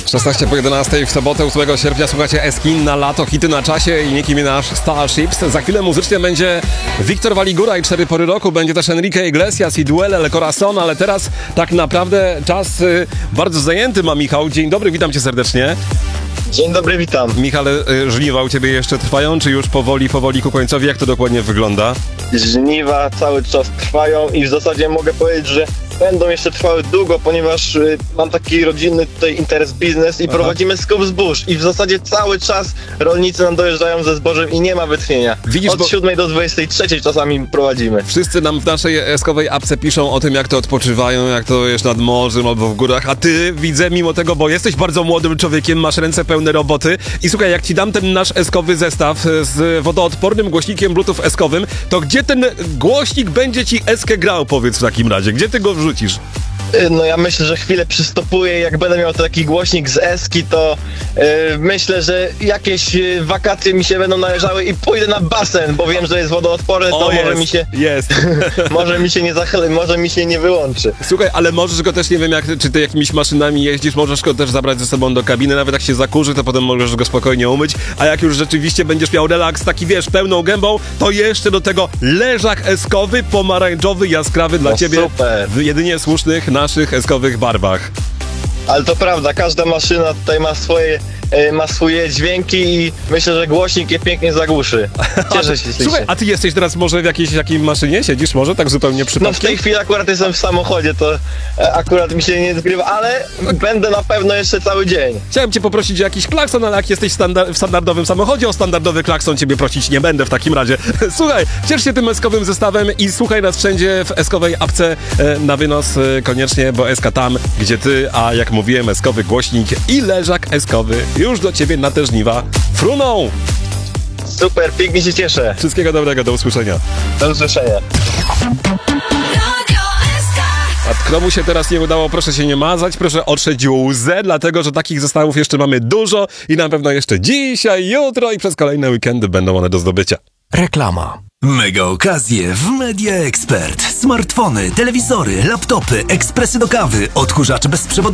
16 po 11 w sobotę 8 sierpnia słuchacie Eski na lato, hity na czasie i Nicki Minaj Starships. Za chwilę muzycznie będzie Wiktor Waligura i 4 pory roku, będzie też Enrique Iglesias i Duel El Corazon, ale teraz tak naprawdę czas bardzo zajęty ma Michał. Dzień dobry, witam cię serdecznie. Dzień dobry, witam. Michale, żniwa u ciebie jeszcze trwają, czy już powoli ku końcowi? Jak to dokładnie wygląda? Żniwa cały czas trwają i w zasadzie mogę powiedzieć, że będą jeszcze trwały długo, ponieważ mam taki rodzinny tutaj interes biznes i prowadzimy skup zbóż i w zasadzie cały czas rolnicy nam dojeżdżają ze zbożem i nie ma wytchnienia. Widzisz, od 7 do 23 czasami prowadzimy. Wszyscy nam w naszej eskowej apce piszą o tym, jak to odpoczywają, jak to jest nad morzem albo w górach, a ty widzę mimo tego, bo jesteś bardzo młodym człowiekiem, masz ręce pełne roboty i słuchaj, jak ci dam ten nasz eskowy zestaw z wodoodpornym głośnikiem bluetooth eskowym, to gdzie ten głośnik będzie ci eskę grał, powiedz w takim razie? Gdzie ty go wrzucisz? No ja myślę, że chwilę przystopuję, jak będę miał taki głośnik z Eski, to myślę, że jakieś wakacje mi się będą należały i pójdę na basen, bo wiem, że jest wodoodporny, to może mi się... Jest. może mi się nie wyłączy. Słuchaj, ale możesz go też, nie wiem, czy ty jakimiś maszynami jeździsz, możesz go też zabrać ze sobą do kabiny, nawet jak się zakurzy, to potem możesz go spokojnie umyć, a jak już rzeczywiście będziesz miał relaks taki, wiesz, pełną gębą, to jeszcze do tego leżak eskowy, pomarańczowy, jaskrawy dla ciebie, super. W jedynie słusznych naszych eskowych barwach. Ale to prawda, każda maszyna tutaj ma swoje dźwięki i myślę, że głośnik je pięknie zagłuszy. Cieszę się. Słuchaj, a ty jesteś teraz może w jakiej maszynie? Siedzisz może tak zupełnie przypadkiem? No w tej chwili akurat jestem w samochodzie, to akurat mi się nie zgrywa, ale będę na pewno jeszcze cały dzień. Chciałem cię poprosić o jakiś klakson, ale jak jesteś w standardowym samochodzie, o standardowy klakson ciebie prosić nie będę w takim razie. Słuchaj, ciesz się tym eskowym zestawem i słuchaj nas wszędzie w eskowej apce na wynos koniecznie, bo eska tam, gdzie ty, a jak mówiłem, eskowy głośnik i leżak eskowy już do ciebie na te żniwa fruną. Super, pięknie się cieszę. Wszystkiego dobrego, do usłyszenia. Do usłyszenia. A komu się teraz nie udało, proszę się nie mazać, proszę otrzeć łzę, dlatego że takich zestawów jeszcze mamy dużo i na pewno jeszcze dzisiaj, jutro i przez kolejne weekendy będą one do zdobycia. Reklama. Mega okazje w Media Expert. Smartfony, telewizory, laptopy, ekspresy do kawy, odkurzacze bezprzewodowe.